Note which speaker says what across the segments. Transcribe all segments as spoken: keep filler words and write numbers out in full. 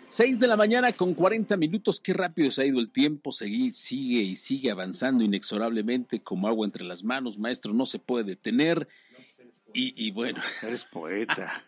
Speaker 1: Seis de la mañana con cuarenta minutos, qué rápido se ha ido el tiempo, sigue, sigue y sigue avanzando inexorablemente como agua entre las manos, maestro, no se puede detener y, y bueno.
Speaker 2: Eres poeta.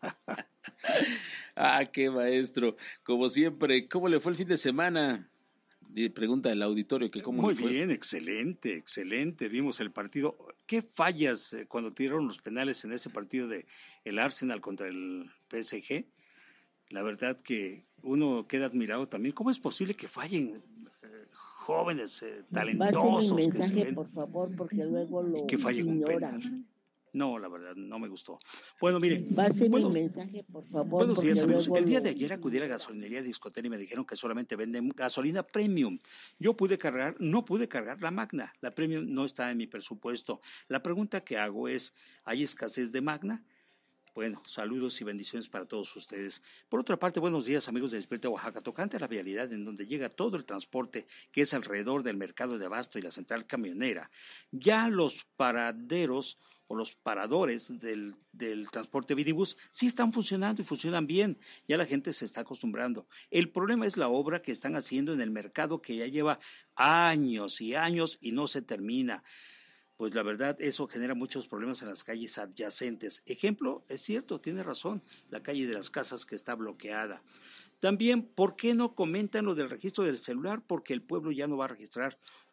Speaker 1: Ah, qué maestro, como siempre, ¿cómo le fue el fin de semana? Pregunta del auditorio que cómo
Speaker 2: Muy
Speaker 1: le fue.
Speaker 2: bien, excelente, excelente, vimos el partido. ¿Qué fallas cuando tiraron los penales en ese partido de el Arsenal contra el P S G? La verdad que uno queda admirado también. ¿Cómo es posible que fallen eh, jóvenes eh, talentosos?
Speaker 3: Mensaje,
Speaker 2: que se ven,
Speaker 3: por favor, porque luego lo
Speaker 2: que fallen un
Speaker 3: ignoran.
Speaker 2: penal? No, la verdad, no me gustó. Bueno, mire.
Speaker 3: Pase
Speaker 2: bueno,
Speaker 3: mi mensaje, por favor.
Speaker 2: Buenos días, amigos. El día
Speaker 3: lo...
Speaker 2: de ayer acudí a la gasolinería Discotel y me dijeron que solamente venden gasolina premium. Yo pude cargar, no pude cargar la Magna. La premium no está en mi presupuesto. La pregunta que hago es, ¿hay escasez de Magna? Bueno, saludos y bendiciones para todos ustedes. Por otra parte, buenos días, amigos de Despierta Oaxaca. Tocante a la vialidad en donde llega todo el transporte que es alrededor del mercado de abasto y la central camionera, ya los paraderos o los paradores del, del transporte minibús sí están funcionando y funcionan bien. Ya la gente se está acostumbrando. El problema es la obra que están haciendo en el mercado que ya lleva años y años y no se termina. Pues la verdad, eso genera muchos problemas en las calles adyacentes. Ejemplo, es cierto, tiene razón, la calle de las Casas que está bloqueada. También, ¿por qué no comentan lo del registro del celular? Porque el pueblo ya no va a registrar,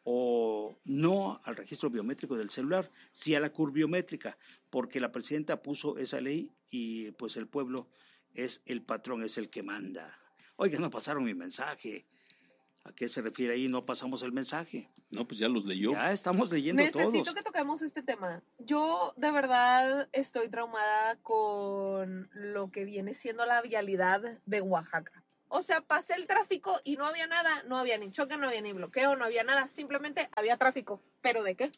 Speaker 2: o no al registro biométrico del celular, sí a la curbiométrica, porque la presidenta puso esa ley y pues el pueblo es el patrón, es el que manda. Oiga, no pasaron mi mensaje. ¿A qué se refiere ahí? No pasamos el mensaje.
Speaker 1: No, pues ya los leyó.
Speaker 2: Ya estamos leyendo
Speaker 4: Necesito
Speaker 2: todos.
Speaker 4: Necesito que toquemos este tema. Yo de verdad estoy traumada con lo que viene siendo la vialidad de Oaxaca. O sea, pasé el tráfico y no había nada, no había ni choque, no había ni bloqueo, no había nada, simplemente había tráfico. ¿Pero de qué?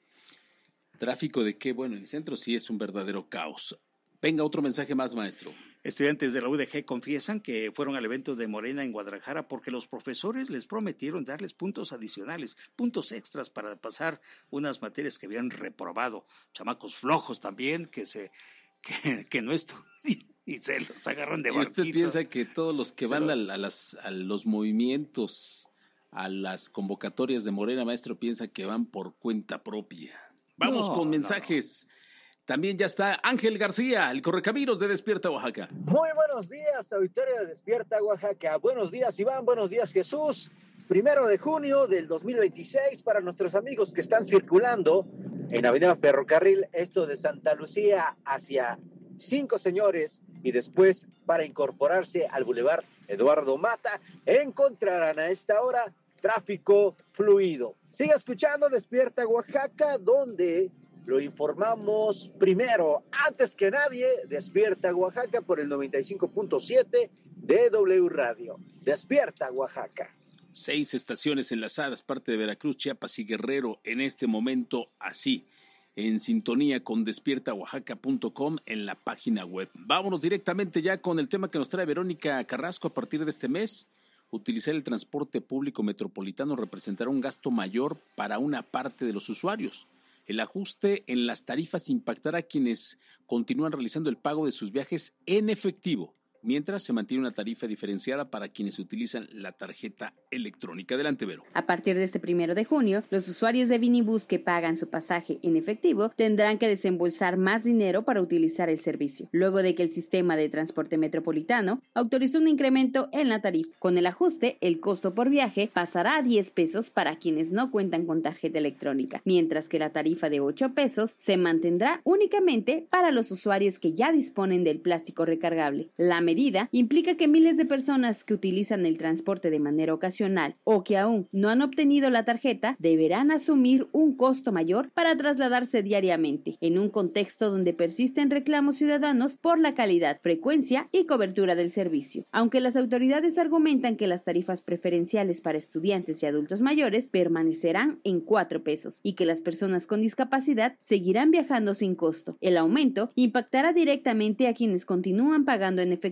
Speaker 1: ¿Tráfico de qué? Bueno, el centro sí es un verdadero caos. Venga, otro mensaje más, maestro.
Speaker 2: Estudiantes de la U D G confiesan que fueron al evento de Morena en Guadalajara porque los profesores les prometieron darles puntos adicionales, puntos extras para pasar unas materias que habían reprobado. Chamacos flojos también que se que, que no estudian y se los agarran de barquito.
Speaker 1: ¿Y usted piensa que todos los que
Speaker 2: se
Speaker 1: van
Speaker 2: lo...
Speaker 1: a, a, las, a los movimientos, a las convocatorias de Morena, maestro, piensa que van por cuenta propia? Vamos
Speaker 2: no,
Speaker 1: con mensajes. No, no. También ya está Ángel García, el correcaminos de Despierta Oaxaca.
Speaker 5: Muy buenos días, auditorio de Despierta Oaxaca. Buenos días, Iván. Buenos días, Jesús. Primero de junio del dos mil veintiséis para nuestros amigos que están circulando en Avenida Ferrocarril, esto de Santa Lucía hacia Cinco Señores y después para incorporarse al Boulevard Eduardo Mata, encontrarán a esta hora tráfico fluido. Siga escuchando Despierta Oaxaca, donde lo informamos primero, antes que nadie, Despierta Oaxaca por el noventa y cinco punto siete de W Radio. Despierta Oaxaca.
Speaker 1: Seis estaciones enlazadas, parte de Veracruz, Chiapas y Guerrero, en este momento así, en sintonía con despierta oaxaca punto com en la página web. Vámonos directamente ya con el tema que nos trae Verónica Carrasco a partir de este mes. Utilizar el transporte público metropolitano representará un gasto mayor para una parte de los usuarios. El ajuste en las tarifas impactará a quienes continúan realizando el pago de sus viajes en efectivo, mientras se mantiene una tarifa diferenciada para quienes utilizan la tarjeta electrónica. Adelante, Vero.
Speaker 6: A partir de este primero de junio, los usuarios de Vinibus que pagan su pasaje en efectivo tendrán que desembolsar más dinero para utilizar el servicio, luego de que el sistema de transporte metropolitano autorizó un incremento en la tarifa. Con el ajuste, el costo por viaje pasará a diez pesos para quienes no cuentan con tarjeta electrónica, mientras que la tarifa de ocho pesos se mantendrá únicamente para los usuarios que ya disponen del plástico recargable. La medida implica que miles de personas que utilizan el transporte de manera ocasional o que aún no han obtenido la tarjeta deberán asumir un costo mayor para trasladarse diariamente, en un contexto donde persisten reclamos ciudadanos por la calidad, frecuencia y cobertura del servicio. Aunque las autoridades argumentan que las tarifas preferenciales para estudiantes y adultos mayores permanecerán en cuatro pesos y que las personas con discapacidad seguirán viajando sin costo, el aumento impactará directamente a quienes continúan pagando en efectivo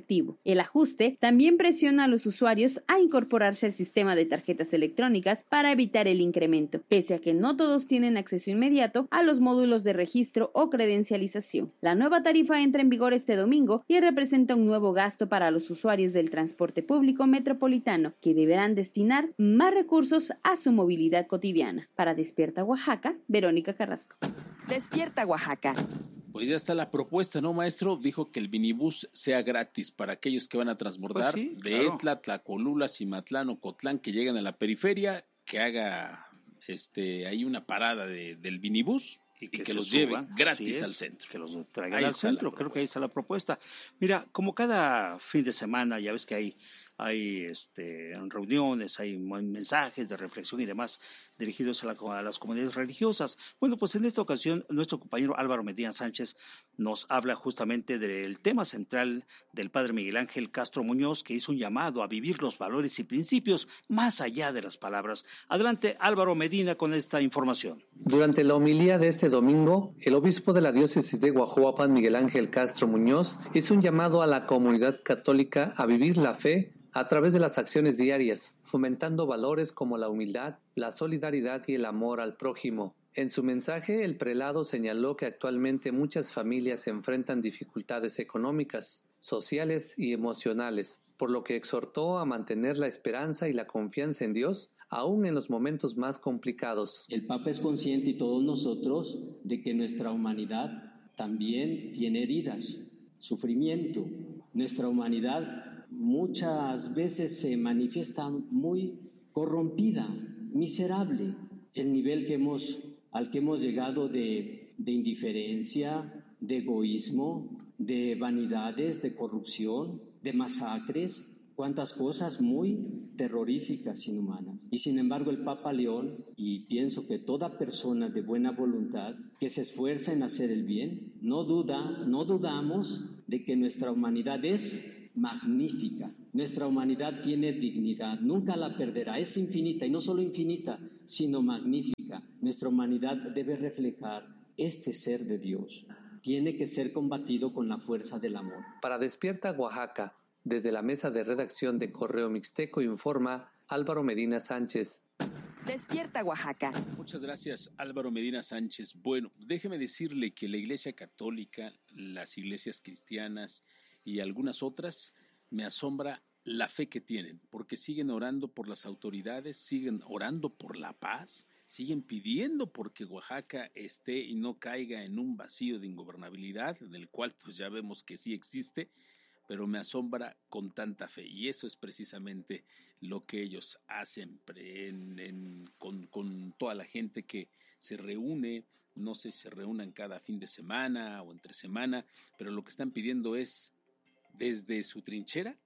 Speaker 6: efectivo. El ajuste también presiona a los usuarios a incorporarse al sistema de tarjetas electrónicas para evitar el incremento, pese a que no todos tienen acceso inmediato a los módulos de registro o credencialización. La nueva tarifa entra en vigor este domingo y representa un nuevo gasto para los usuarios del transporte público metropolitano, que deberán destinar más recursos a su movilidad cotidiana. Para Despierta Oaxaca, Verónica Carrasco.
Speaker 7: Despierta Oaxaca.
Speaker 1: Pues ya está la propuesta, ¿no, maestro? Dijo que el minibús sea gratis para aquellos que van a transbordar
Speaker 2: Pues sí,
Speaker 1: de
Speaker 2: claro.
Speaker 1: Etla, Tlacolula, Cimatlán o Cotlán, que llegan a la periferia, que haga este ahí una parada de, del minibús y que, que los
Speaker 2: suban,
Speaker 1: lleve gratis
Speaker 2: es,
Speaker 1: al centro.
Speaker 2: Que los traigan
Speaker 1: Ahí
Speaker 2: al
Speaker 1: está
Speaker 2: centro,
Speaker 1: la
Speaker 2: creo que ahí está la propuesta. Mira, como cada fin de semana, ya ves que hay, hay este, reuniones, hay mensajes de reflexión y demás dirigidos a, la, a las comunidades religiosas. Bueno, pues en esta ocasión nuestro compañero Álvaro Medina Sánchez nos habla justamente del tema central del padre Miguel Ángel Castro Muñoz, que hizo un llamado a vivir los valores y principios más allá de las palabras. Adelante, Álvaro Medina, con esta información.
Speaker 8: Durante la homilía de este domingo, el obispo de la diócesis de Guajuapan, Miguel Ángel Castro Muñoz, hizo un llamado a la comunidad católica a vivir la fe a través de las acciones diarias, fomentando valores como la humildad, la solidaridad y el amor al prójimo. En su mensaje, el prelado señaló que actualmente muchas familias enfrentan dificultades económicas, sociales y emocionales, por lo que exhortó a mantener la esperanza y la confianza en Dios, aún en los momentos más complicados.
Speaker 9: El Papa es consciente, y todos nosotros, de que nuestra humanidad también tiene heridas, sufrimiento. Nuestra humanidad muchas veces se manifiesta muy corrompida, miserable. El nivel que hemos, al que hemos llegado de, de indiferencia, de egoísmo, de vanidades, de corrupción, de masacres, cuántas cosas muy terroríficas, inhumanas. Y sin embargo el Papa León, y pienso que toda persona de buena voluntad que se esfuerza en hacer el bien, no duda, no dudamos de que nuestra humanidad es magnífica. Nuestra humanidad tiene dignidad, nunca la perderá, es infinita, y no solo infinita, sino magnífica. Nuestra humanidad debe reflejar este ser de Dios. Tiene que ser combatido con la fuerza del amor.
Speaker 8: Para Despierta Oaxaca, desde la mesa de redacción de Correo Mixteco, informa Álvaro Medina Sánchez.
Speaker 7: Despierta Oaxaca.
Speaker 1: Muchas gracias, Álvaro Medina Sánchez. Bueno, déjeme decirle que la Iglesia Católica, las iglesias cristianas y algunas otras, me asombra la fe que tienen, porque siguen orando por las autoridades, siguen orando por la paz, siguen pidiendo porque Oaxaca esté y no caiga en un vacío de ingobernabilidad, del cual pues ya vemos que sí existe, pero me asombra con tanta fe, y eso es precisamente lo que ellos hacen en, en, con, con toda la gente que se reúne. No sé si se reúnan cada fin de semana o entre semana, pero lo que están pidiendo es, desde su trinchera,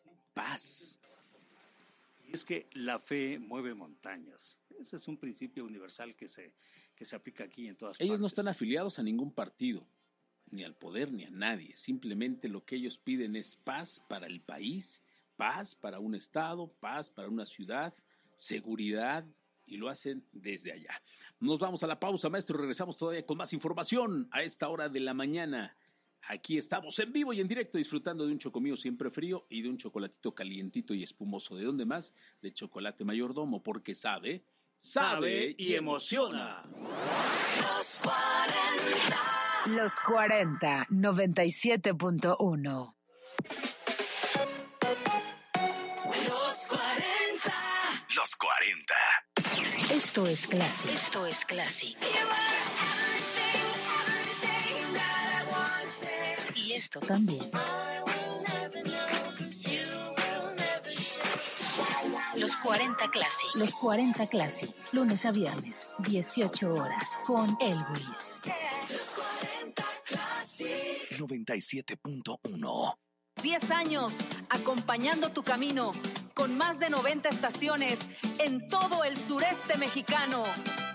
Speaker 1: paz.
Speaker 2: Es que la fe mueve montañas. Ese es un principio universal que se, que se aplica aquí en todas partes.
Speaker 1: Ellos no están afiliados a ningún partido, ni al poder, ni a nadie. Simplemente lo que ellos piden es paz para el país, paz para un estado, paz para una ciudad, seguridad, y lo hacen desde allá. Nos vamos a la pausa, maestro, regresamos todavía con más información a esta hora de la mañana. Aquí estamos en vivo y en directo disfrutando de un chocomío siempre frío y de un chocolatito calientito y espumoso. ¿De dónde más? De Chocolate Mayordomo, porque sabe,
Speaker 2: sabe y emociona.
Speaker 10: Los cuarenta. Los cuarenta, noventa y siete punto uno. Los cuarenta. Los cuarenta. Esto es Classic. Esto es Classic. Y esto también. Los cuarenta Classic. Los cuarenta Classic. Lunes a viernes, dieciocho horas, con Elvis.
Speaker 11: noventa y siete punto uno.
Speaker 12: diez años acompañando tu camino con más de noventa estaciones en todo el sureste mexicano.